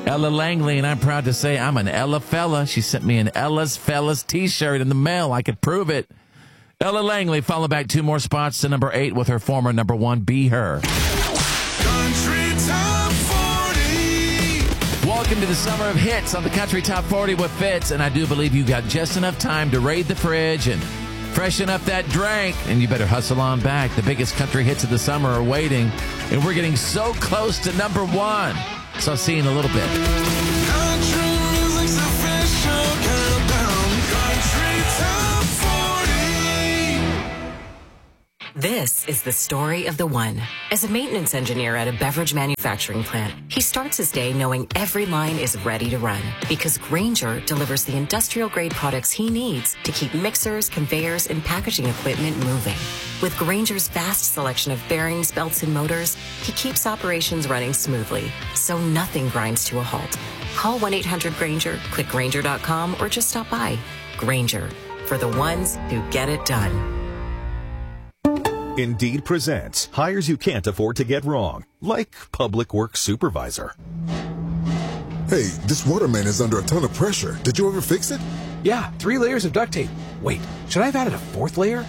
Ella Langley, and I'm proud to say I'm an Ella fella. She sent me an Ella's Fellas t-shirt in the mail. I could prove it. Ella Langley followed back 2 more spots to number 8 with her former number 1, Be Her. Country Top 40. Welcome to the summer of hits on the Country Top 40 with Fitz, and I do believe you got just enough time to raid the fridge and freshen up that drink, and you better hustle on back. The biggest country hits of the summer are waiting, and we're getting so close to number 1. So I'll see you in a little bit. Country music's official countdown. Country Top 40. This is the story of the one. As a maintenance engineer at a beverage manufacturing plant, he starts his day knowing every line is ready to run because Grainger delivers the industrial-grade products he needs to keep mixers, conveyors, and packaging equipment moving. With Grainger's vast selection of bearings, belts, and motors, he keeps operations running smoothly, so nothing grinds to a halt. Call 1-800-GRAINGER, click Grainger.com, or just stop by. Grainger, for the ones who get it done. Indeed presents hires you can't afford to get wrong, like public works supervisor. Hey, this water main is under a ton of pressure. Did you ever fix it? Yeah, 3 layers of duct tape. Wait, should I have added a 4th layer?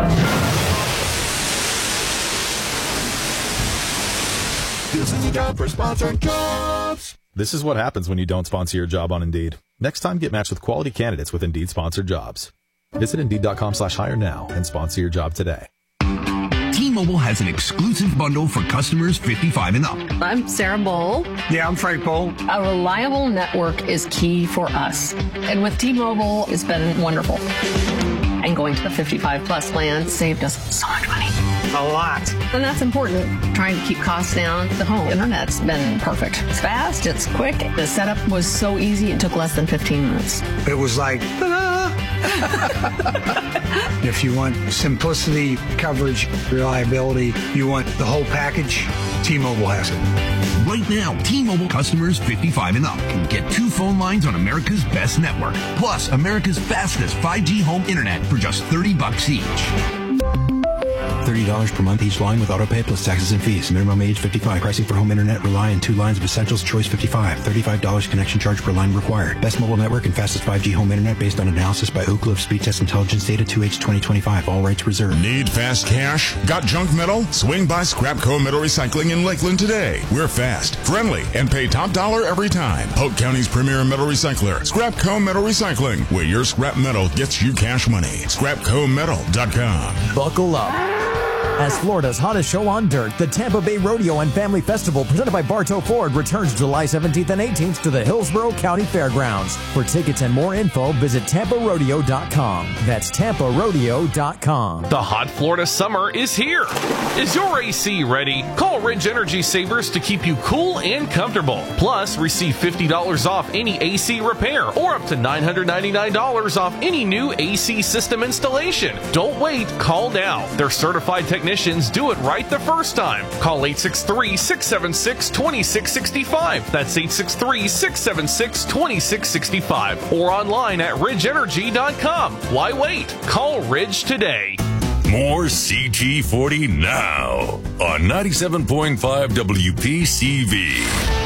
This is a job for sponsored jobs. This is what happens when you don't sponsor your job on Indeed. Next time, get matched with quality candidates with Indeed sponsored jobs. Visit Indeed.com/hire now and sponsor your job today. T-Mobile has an exclusive bundle for customers 55 and up. I'm Sarah Bowl. Yeah, I'm Frank Bowl. A reliable network is key for us. And with T-Mobile, it's been wonderful. And going to the 55-plus plan saved us so much money. A lot. And that's important. Trying to keep costs down. The home internet's been perfect. It's fast, it's quick. The setup was so easy, it took less than 15 minutes. It was like, ta-da! If you want simplicity, coverage, reliability, you want the whole package, T-Mobile has it. Right now, T-Mobile customers 55 and up can get 2 phone lines on America's best network, plus America's fastest 5G home internet for just $30 each. $30 per month each line with auto pay plus taxes and fees. Minimum age 55. Pricing for home internet rely on 2 lines of Essentials. Choice 55. $35 connection charge per line required. Best mobile network and fastest 5G home internet based on analysis by Oak Cliff Speed Test Intelligence data 2H2025. All rights reserved. Need fast cash? Got junk metal? Swing by Scrapco Metal Recycling in Lakeland today. We're fast, friendly, and pay top dollar every time. Polk County's premier metal recycler, Scrapco Metal Recycling, where your scrap metal gets you cash money. ScrapcoMetal.com. Buckle up. As Florida's hottest show on dirt, the Tampa Bay Rodeo and Family Festival presented by Bartow Ford returns July 17th and 18th to the Hillsborough County Fairgrounds. For tickets and more info, visit TampaRodeo.com. That's TampaRodeo.com. The hot Florida summer is here. Is your AC ready? Call Ridge Energy Savers to keep you cool and comfortable. Plus, receive $50 off any AC repair or up to $999 off any new AC system installation. Don't wait, call now. They're certified technicians do it right the first time. Call 863-676-2665. That's 863-676-2665. Or online at ridgeenergy.com. Why wait? Call Ridge today. More CT40 now on 97.5 WPCV.